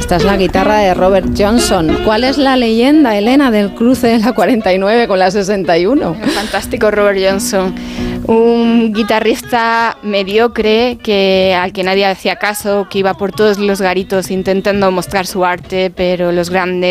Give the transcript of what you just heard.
Esta es la guitarra de Robert Johnson. ¿Cuál es la leyenda, Elena, del cruce de la 49 con la 61? El fantástico Robert Johnson, un guitarrista mediocre al que nadie hacía caso, que iba por todos los garitos intentando mostrar su arte, pero los grandes